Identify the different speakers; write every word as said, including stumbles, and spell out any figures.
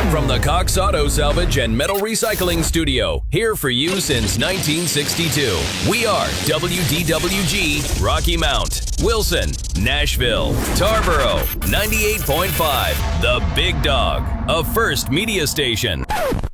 Speaker 1: From the Cox Auto Salvage and Metal Recycling Studio, here for you since nineteen sixty-two. We are W D W G, Rocky Mount, Wilson, Nashville, Tarboro, ninety-eight point five, The Big Dog, a First Media Station.